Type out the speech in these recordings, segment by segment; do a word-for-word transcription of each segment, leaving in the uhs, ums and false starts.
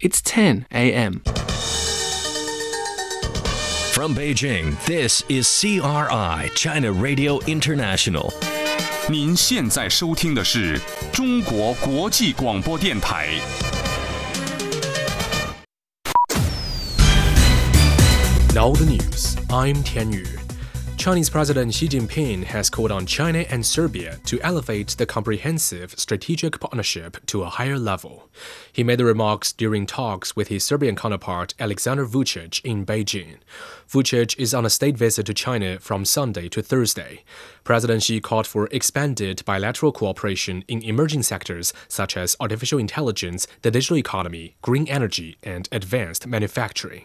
It's ten a.m. From Beijing, this is C R I, China Radio International. 您现在收听的是中国国际广播电台。 Now the news. I'm Tian Yu. Chinese President Xi Jinping has called on China and Serbia to elevate the comprehensive strategic partnership to a higher level. He made the remarks during talks with his Serbian counterpart Alexander Vučić in Beijing. Vučić is on a state visit to China from Sunday to Thursday. President Xi called for expanded bilateral cooperation in emerging sectors such as artificial intelligence, the digital economy, green energy, and advanced manufacturing.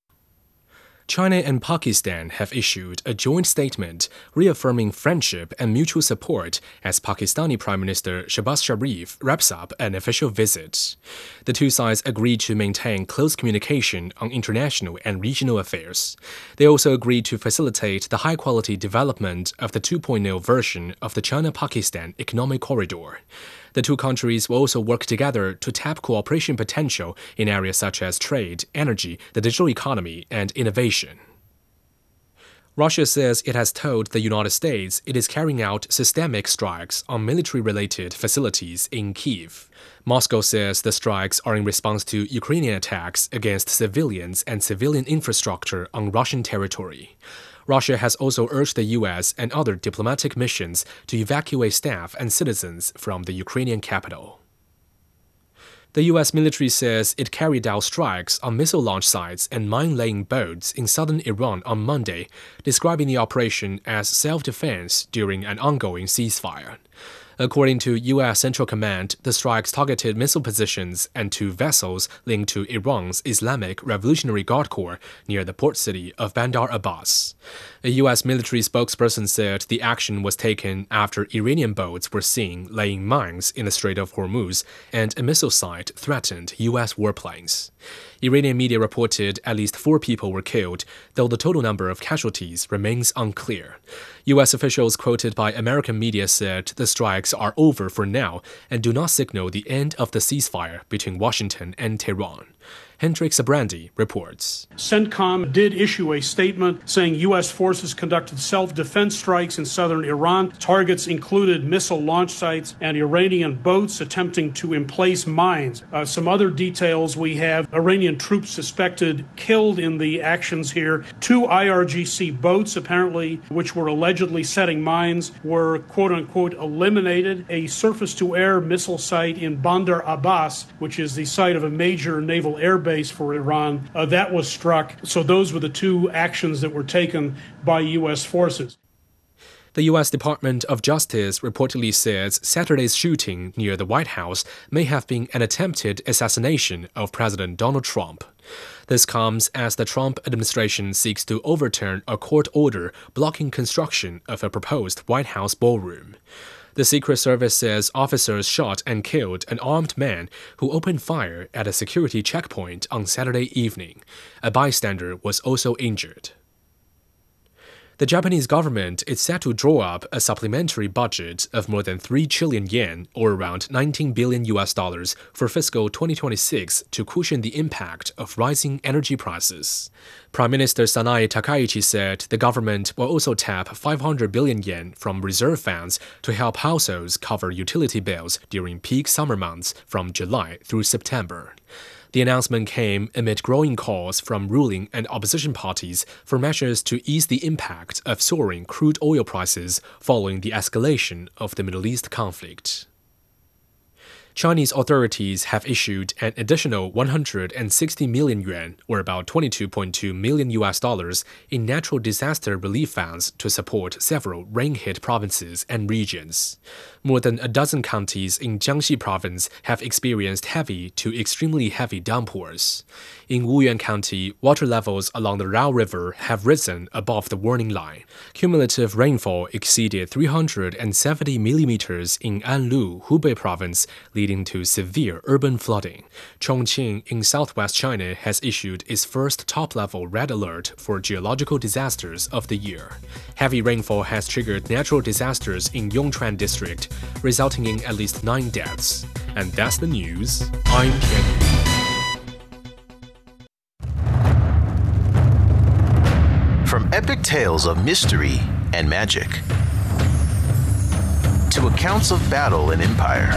China and Pakistan have issued a joint statement reaffirming friendship and mutual support as Pakistani Prime Minister Shehbaz Sharif wraps up an official visit. The two sides agreed to maintain close communication on international and regional affairs. They also agreed to facilitate the high-quality development of the two point oh version of the China-Pakistan Economic Corridor. The two countries will also work together to tap cooperation potential in areas such as trade, energy, the digital economy, and innovation. Russia says it has told the United States it is carrying out systemic strikes on military-related facilities in Kyiv. Moscow says the strikes are in response to Ukrainian attacks against civilians and civilian infrastructure on Russian territory. Russia has also urged the U S and other diplomatic missions to evacuate staff and citizens from the Ukrainian capital. The U S military says it carried out strikes on missile launch sites and mine-laying boats in southern Iran on Monday, describing the operation as self-defense during an ongoing ceasefire. According to U S Central Command, the strikes targeted missile positions and two vessels linked to Iran's Islamic Revolutionary Guard Corps near the port city of Bandar Abbas. A U S military spokesperson said the action was taken after Iranian boats were seen laying mines in the Strait of Hormuz and a missile site threatened U S warplanes. Iranian media reported at least four people were killed, though the total number of casualties remains unclear. U S officials quoted by American media said the strikes are over for now and do not signal the end of the ceasefire between Washington and Tehran. Hendrik Sabrandi reports. CENTCOM did issue a statement saying U S forces conducted self-defense strikes in southern Iran. Targets included missile launch sites and Iranian boats attempting to emplace mines. Uh, some other details we have: Iranian troops suspected killed in the actions here. Two I R G C boats, apparently, which were allegedly setting mines, were quote-unquote eliminated. A surface-to-air missile site in Bandar Abbas, which is the site of a major naval air base for Iran, uh, that was struck. So those were the two actions that were taken by U S forces. The U S Department of Justice reportedly says Saturday's shooting near the White House may have been an attempted assassination of President Donald Trump. This comes as the Trump administration seeks to overturn a court order blocking construction of a proposed White House ballroom. The Secret Service says officers shot and killed an armed man who opened fire at a security checkpoint on Saturday evening. A bystander was also injured. The Japanese government is set to draw up a supplementary budget of more than three trillion yen, or around nineteen billion U S dollars, for fiscal twenty twenty-six to cushion the impact of rising energy prices. Prime Minister Sanae Takaichi said the government will also tap five hundred billion yen from reserve funds to help households cover utility bills during peak summer months from July through September. The announcement came amid growing calls from ruling and opposition parties for measures to ease the impact of soaring crude oil prices following the escalation of the Middle East conflict. Chinese authorities have issued an additional one hundred sixty million yuan, or about twenty-two point two million U S dollars, in natural disaster relief funds to support several rain-hit provinces and regions. More than a dozen counties in Jiangxi province have experienced heavy to extremely heavy downpours. In Wuyuan County, water levels along the Rao River have risen above the warning line. Cumulative rainfall exceeded three hundred seventy millimeters in Anlu, Hubei province, leading to severe urban flooding. Chongqing in southwest China has issued its first top-level red alert for geological disasters of the year. Heavy rainfall has triggered natural disasters in Yongchuan district, resulting in at least nine deaths. And that's the news. I'm Tian Yu. epic tales of mystery and magic, to accounts of battle and empire.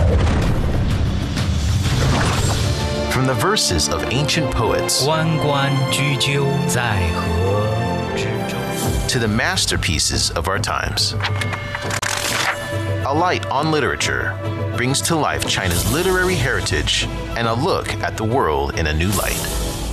From the verses of ancient poets 万观雎鸠，在河之洲 to the masterpieces of our times. A Light on Literature brings to life China's literary heritage and a look at the world in a new light.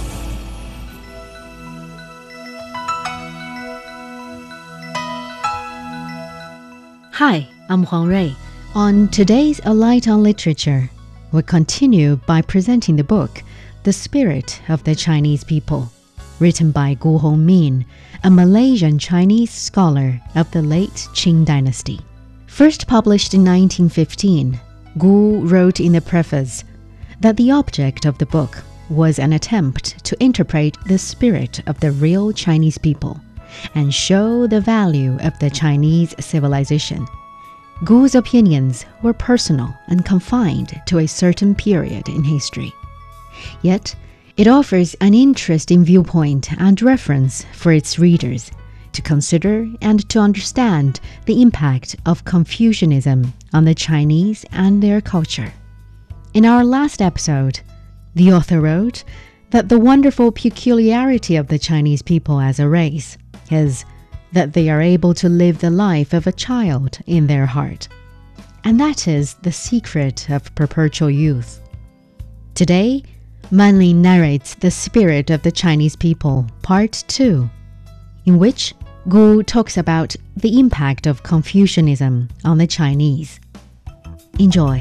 Hi, I'm Huang Rui. On today's A Light on Literature, we continue by presenting the book, The Spirit of the Chinese People, written by Gu Hongmin, a Malaysian Chinese scholar of the late Qing dynasty. First published in nineteen fifteen, Gu wrote in the preface that the object of the book was an attempt to interpret the spirit of the real Chinese people and show the value of the Chinese civilization. Gu's opinions were personal and confined to a certain period in history. Yet, it offers an interesting viewpoint and reference for its readers to consider and to understand the impact of Confucianism on the Chinese and their culture. In our last episode, the author wrote that the wonderful peculiarity of the Chinese people as a race is that they are able to live the life of a child in their heart. And that is the secret of perpetual youth. Today, Manlin narrates The Spirit of the Chinese People, Part two, in which Gu talks about the impact of Confucianism on the Chinese. Enjoy.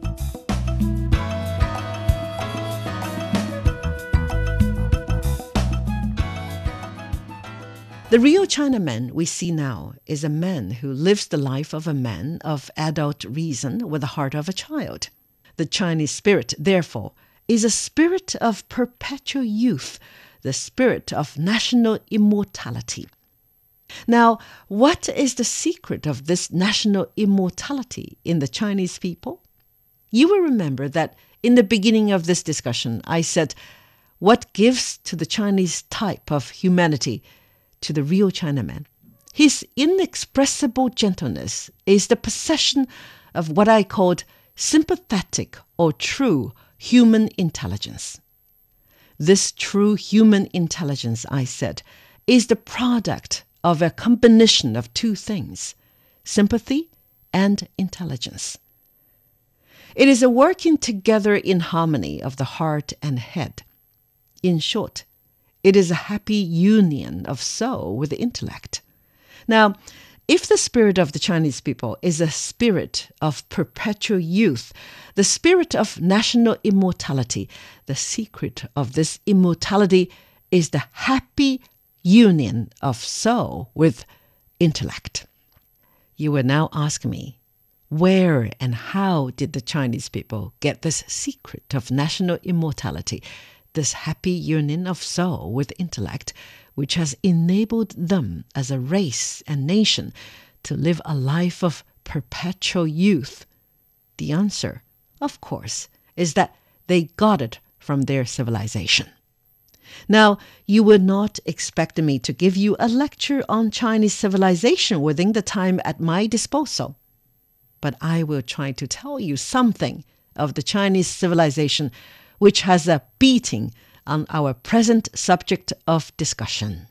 The real Chinaman we see now is a man who lives the life of a man of adult reason with the heart of a child. The Chinese spirit, therefore, is a spirit of perpetual youth, the spirit of national immortality. Now, what is the secret of this national immortality in the Chinese people? You will remember that in the beginning of this discussion, I said, what gives to the Chinese type of humanity to the real Chinaman? His inexpressible gentleness is the possession of what I called sympathetic or true human intelligence. This true human intelligence, I said, is the product of a combination of two things, sympathy and intelligence. It is a working together in harmony of the heart and head. In short, it is a happy union of soul with the intellect. Now, if the spirit of the Chinese people is a spirit of perpetual youth, the spirit of national immortality, the secret of this immortality is the happy union of soul with intellect. You will now ask me, where and how did the Chinese people get this secret of national immortality, this happy union of soul with intellect, which has enabled them as a race and nation to live a life of perpetual youth? The answer, of course, is that they got it from their civilization. Now, you would not expect me to give you a lecture on Chinese civilization within the time at my disposal, but I will try to tell you something of the Chinese civilization which has a beating on our present subject of discussion.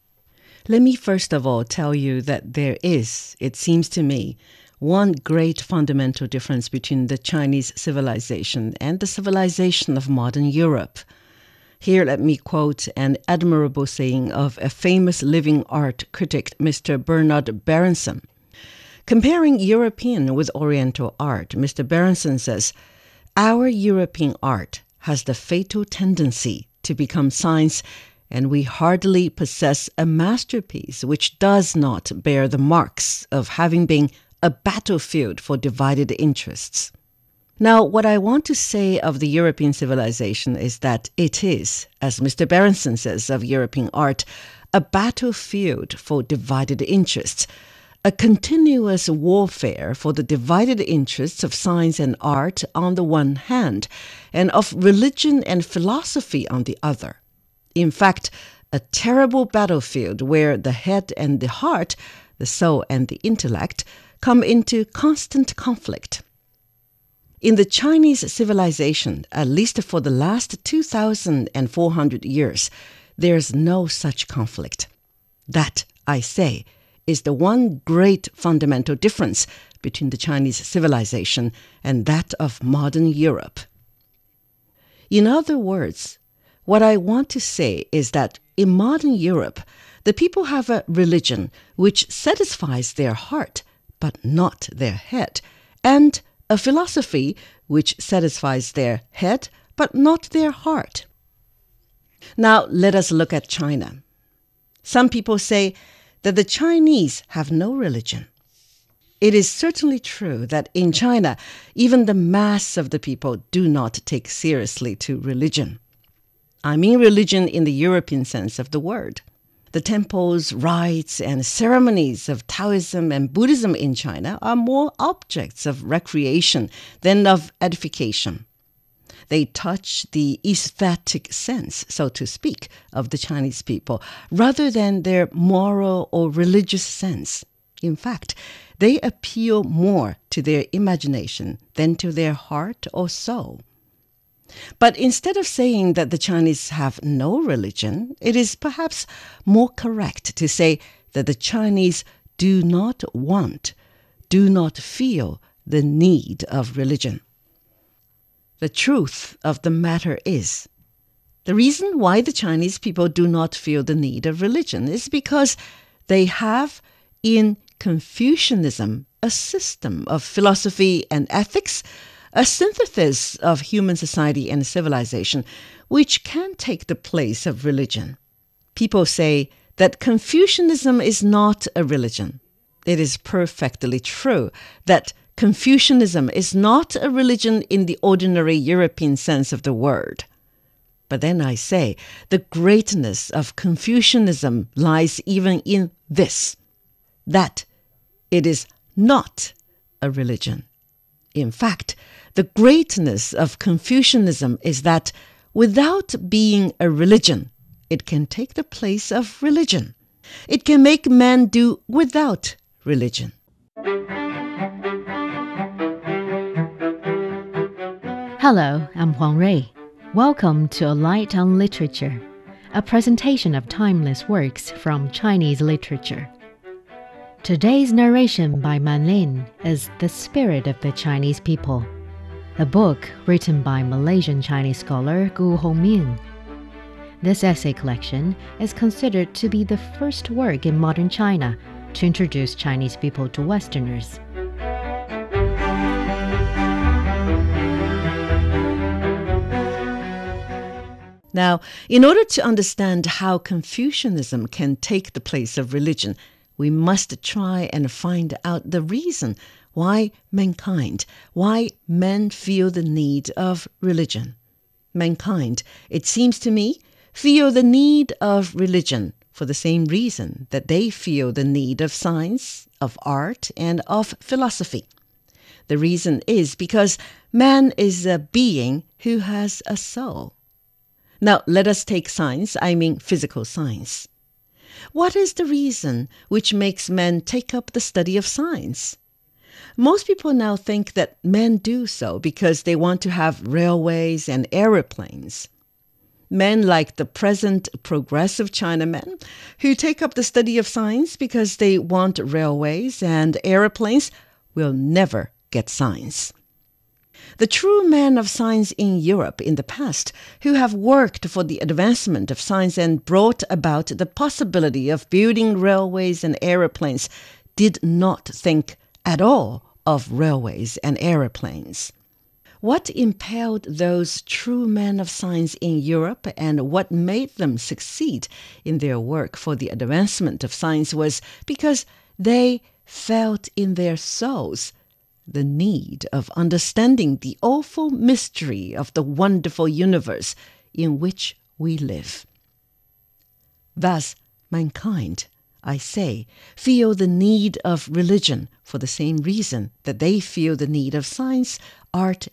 Let me first of all tell you that there is, it seems to me, one great fundamental difference between the Chinese civilization and the civilization of modern Europe. Here let me quote an admirable saying of a famous living art critic, Mister Bernard Berenson. Comparing European with Oriental art, Mister Berenson says, "Our European art has the fatal tendency to become science, and we hardly possess a masterpiece which does not bear the marks of having been a battlefield for divided interests." Now, what I want to say of the European civilization is that it is, as Mister Berenson says of European art, a battlefield for divided interests, a continuous warfare for the divided interests of science and art on the one hand, and of religion and philosophy on the other. In fact, a terrible battlefield where the head and the heart, the soul and the intellect, come into constant conflict. In the Chinese civilization, at least for the last two thousand four hundred years, there's no such conflict. That, I say, is the one great fundamental difference between the Chinese civilization and that of modern Europe. In other words, what I want to say is that in modern Europe, the people have a religion which satisfies their heart, but not their head, and a philosophy which satisfies their head, but not their heart. Now, let us look at China. Some people say that the Chinese have no religion. It is certainly true that in China, even the mass of the people do not take seriously to religion. I mean religion in the European sense of the word. The temples, rites, and ceremonies of Taoism and Buddhism in China are more objects of recreation than of edification. They touch the aesthetic sense, so to speak, of the Chinese people, rather than their moral or religious sense. In fact, they appeal more to their imagination than to their heart or soul. But instead of saying that the Chinese have no religion, it is perhaps more correct to say that the Chinese do not want, do not feel the need of religion. The truth of the matter is, the reason why the Chinese people do not feel the need of religion is because they have in Confucianism a system of philosophy and ethics, a synthesis of human society and civilization, which can take the place of religion. People say that Confucianism is not a religion. It is perfectly true that Confucianism is not a religion in the ordinary European sense of the word. But then I say, the greatness of Confucianism lies even in this, that it is not a religion. In fact, the greatness of Confucianism is that without being a religion, it can take the place of religion. It can make man do without religion. Hello, I'm Huang Rui. Welcome to A Light on Literature, a presentation of timeless works from Chinese literature. Today's narration by Man Lin is The Spirit of the Chinese People, a book written by Malaysian Chinese scholar Gu Hongming. This essay collection is considered to be the first work in modern China to introduce Chinese people to Westerners. Now, in order to understand how Confucianism can take the place of religion, we must try and find out the reason why mankind, why men feel the need of religion. Mankind, it seems to me, feel the need of religion for the same reason that they feel the need of science, of art, and of philosophy. The reason is because man is a being who has a soul. Now, let us take science, I mean physical science. What is the reason which makes men take up the study of science? Most people now think that men do so because they want to have railways and aeroplanes. Men like the present progressive Chinamen who take up the study of science because they want railways and aeroplanes will never get science. The true men of science in Europe in the past who have worked for the advancement of science and brought about the possibility of building railways and aeroplanes did not think at all of railways and aeroplanes. What impelled those true men of science in Europe and what made them succeed in their work for the advancement of science was because they felt in their souls the need of understanding the awful mystery of the wonderful universe in which we live. Thus, mankind, I say, feel the need of religion for the same reason that they feel the need of science, art,